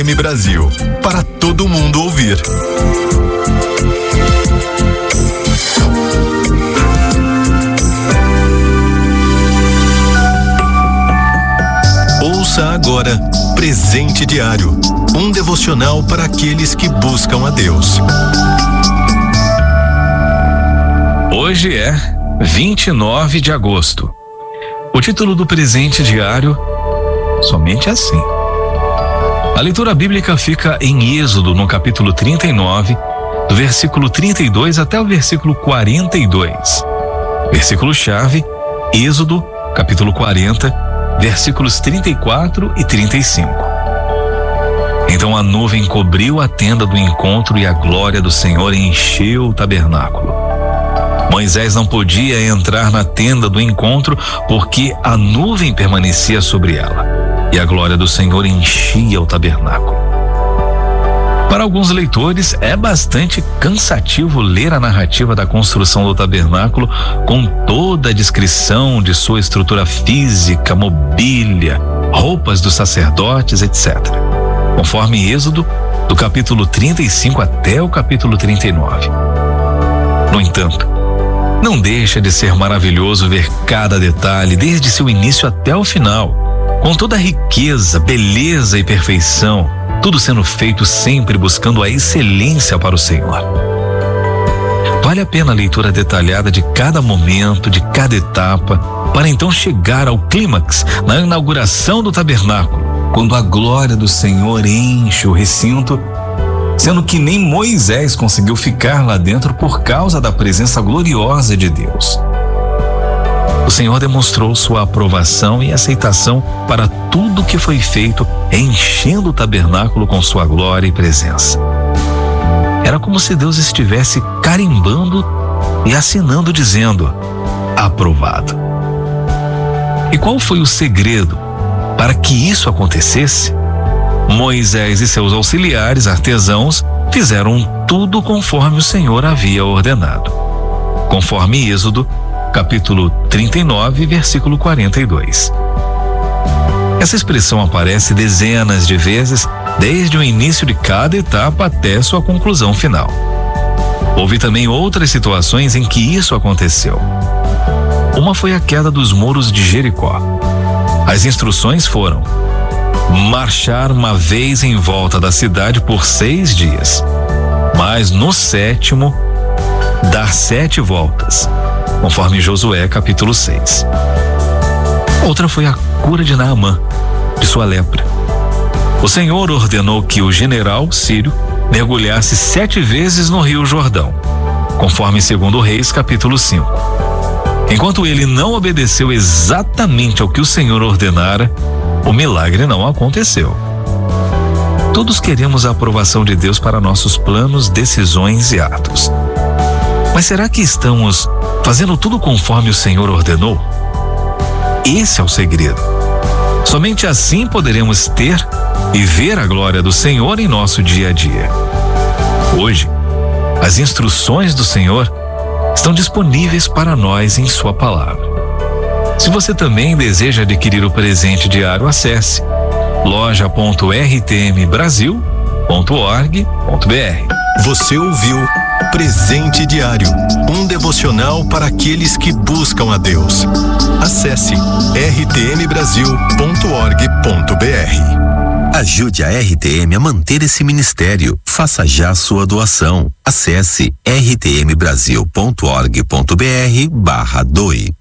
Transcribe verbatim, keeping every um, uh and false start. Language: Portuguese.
M Brasil, para todo mundo ouvir. Ouça agora Presente Diário, um devocional para aqueles que buscam a Deus. Hoje é vinte e nove de agosto. O título do Presente Diário, Somente Assim. A leitura bíblica fica em Êxodo, no capítulo trinta e nove, do versículo trinta e dois até o versículo quarenta e dois. Versículo-chave, Êxodo, capítulo quarenta, versículos trinta e quatro e trinta e cinco. Então a nuvem cobriu a tenda do encontro e a glória do Senhor encheu o tabernáculo. Moisés não podia entrar na tenda do encontro porque a nuvem permanecia sobre ela e a glória do Senhor enchia o tabernáculo. Para alguns leitores é bastante cansativo ler a narrativa da construção do tabernáculo com toda a descrição de sua estrutura física, mobília, roupas dos sacerdotes, etcétera. Conforme Êxodo, do capítulo trinta e cinco até o capítulo trinta e nove. No entanto, não deixa de ser maravilhoso ver cada detalhe, desde seu início até o final, com toda a riqueza, beleza e perfeição, tudo sendo feito sempre buscando a excelência para o Senhor. Vale a pena a leitura detalhada de cada momento, de cada etapa, para então chegar ao clímax, na inauguração do tabernáculo, quando a glória do Senhor enche o recinto, sendo que nem Moisés conseguiu ficar lá dentro por causa da presença gloriosa de Deus. O Senhor demonstrou sua aprovação e aceitação para tudo que foi feito, enchendo o tabernáculo com sua glória e presença. Era como se Deus estivesse carimbando e assinando, dizendo: aprovado. E qual foi o segredo para que isso acontecesse? Moisés e seus auxiliares artesãos fizeram tudo conforme o Senhor havia ordenado. Conforme Êxodo, capítulo trinta e nove, versículo quarenta e dois. Essa expressão aparece dezenas de vezes desde o início de cada etapa até sua conclusão final. Houve também outras situações em que isso aconteceu. Uma foi a queda dos muros de Jericó. As instruções foram: marchar uma vez em volta da cidade por seis dias, mas no sétimo, dar sete voltas, conforme Josué capítulo seis. Outra foi a cura de Naamã, de sua lepra. O Senhor ordenou que o general sírio mergulhasse sete vezes no rio Jordão, conforme segundo Reis capítulo cinco. Enquanto ele não obedeceu exatamente ao que o Senhor ordenara, o milagre não aconteceu. Todos queremos a aprovação de Deus para nossos planos, decisões e atos. Mas será que estamos fazendo tudo conforme o Senhor ordenou? Esse é o segredo. Somente assim poderemos ter e ver a glória do Senhor em nosso dia a dia. Hoje, as instruções do Senhor estão disponíveis para nós em sua palavra. Se você também deseja adquirir o presente diário, acesse loja ponto r t m brasil ponto org ponto b r. Você ouviu Presente Diário, um devocional para aqueles que buscam a Deus. Acesse r t m brasil ponto org ponto b r. Ajude a R T M a manter esse ministério. Faça já sua doação. Acesse r t m brasil ponto org ponto b r barra doe.